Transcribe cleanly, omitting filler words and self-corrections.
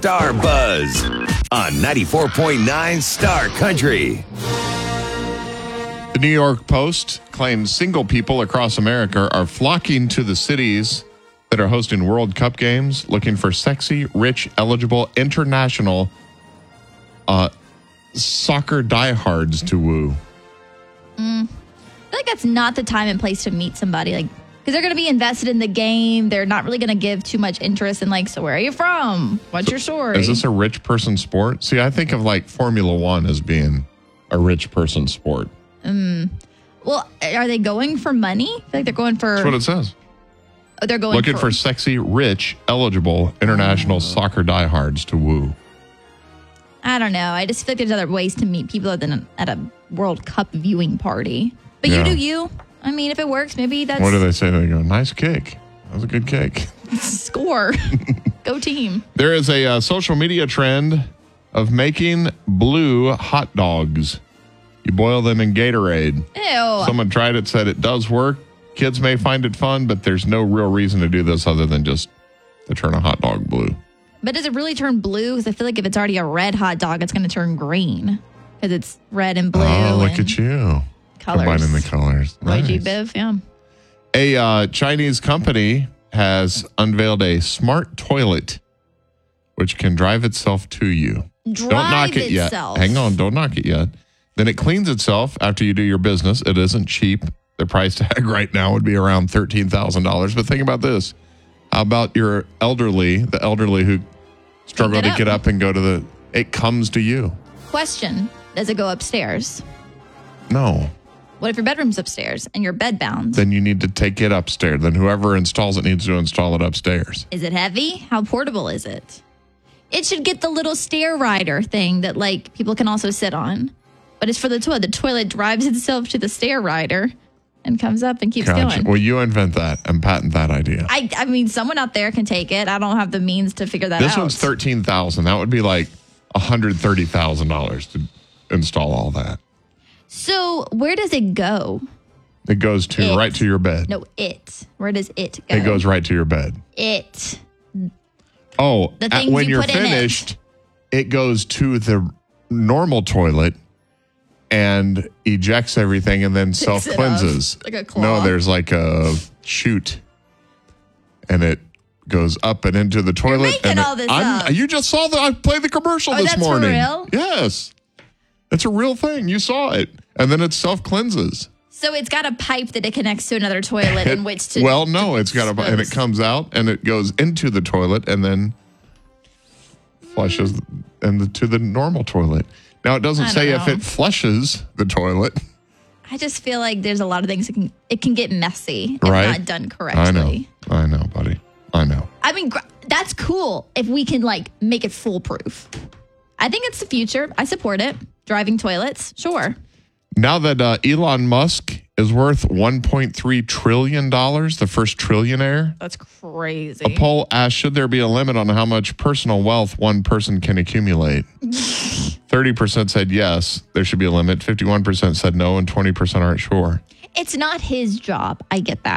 Star Buzz on 94.9 Star Country. The New York Post claims single people across America are flocking to the cities that are hosting World Cup games looking for sexy, rich, eligible, international soccer diehards to woo. I feel like that's not the time and place to meet somebody, because they're going to be invested in the game. They're not really going to give too much interest in, so where are you from? What's your story? Is this a rich person sport? See, I think of Formula One as being a rich person sport. Well, are they going for money? I feel like they're going for... That's what it says. Oh, they're going looking for sexy, rich, eligible, international soccer diehards to woo. I don't know. I just feel like there's other ways to meet people other than at a World Cup viewing party. But you do you. I mean, if it works, maybe that's... What do they say? They go, nice kick. That was a good kick. Score. Go team. There is a social media trend of making blue hot dogs. You boil them in Gatorade. Ew. Someone tried it, said it does work. Kids may find it fun, but there's no real reason to do this other than just to turn a hot dog blue. But does it really turn blue? Because I feel like if it's already a red hot dog, it's going to turn green. Because it's red and blue. Oh, look at you. Colors. Combining the colors. Nice. YG Biv, yeah. A Chinese company has unveiled a smart toilet which can drive itself to you. Don't knock it yet. Hang on, don't knock it yet. Then it cleans itself after you do your business. It isn't cheap. The price tag right now would be around $13,000. But think about this. How about the elderly who struggle to get up and go to it comes to you. Question, does it go upstairs? No. What if your bedroom's upstairs and you're bed bound? Then you need to take it upstairs. Then whoever installs it needs to install it upstairs. Is it heavy? How portable is it? It should get the little stair rider thing that people can also sit on. But it's for the toilet. The toilet drives itself to the stair rider and comes up and keeps going. Well, you invent that and patent that idea. I mean, someone out there can take it. I don't have the means to figure that out. This one's $13,000. That would be $130,000 to install all that. So where does it go? It goes right to your bed. No, it. Where does it go? It goes right to your bed. It. Oh, the things when you you're put finished, it goes to the normal toilet and ejects everything and then self-cleanses. Like a claw? No, there's a chute. And it goes up and into the toilet. You're making all this up. You just saw I played the commercial this morning. That's for real? Yes. It's a real thing. You saw it. And then it self-cleanses. So it's got a pipe that it connects to another toilet in which to... Well, no, it's got and it comes out and it goes into the toilet and then flushes to the normal toilet. Now, it doesn't say if it flushes the toilet. I just feel like there's a lot of things it can get messy if right? not done correctly. I know, buddy. I know. I mean, that's cool if we can make it foolproof. I think it's the future. I support it. Driving toilets, sure. Now that Elon Musk is worth $1.3 trillion, the first trillionaire. That's crazy. A poll asked, should there be a limit on how much personal wealth one person can accumulate? 30% said yes, there should be a limit. 51% said no, and 20% aren't sure. It's not his job. I get that.